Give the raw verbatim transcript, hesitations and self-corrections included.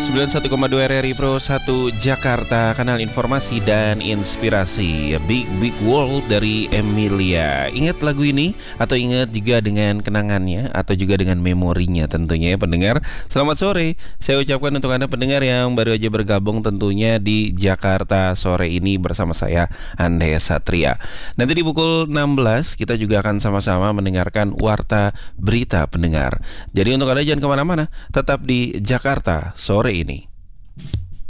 sembilan puluh satu koma dua R R I Pro satu Jakarta, kanal informasi dan inspirasi. Big Big World dari Emilia. Ingat lagu ini atau ingat juga dengan kenangannya atau juga dengan memorinya tentunya ya pendengar. Selamat sore, saya ucapkan untuk Anda pendengar yang baru aja bergabung tentunya di Jakarta sore ini bersama saya Andrea Satria. Nanti di pukul enam belas kita juga akan sama-sama mendengarkan Warta Berita pendengar. Jadi untuk Anda jangan kemana-mana, tetap di Jakarta sore ini.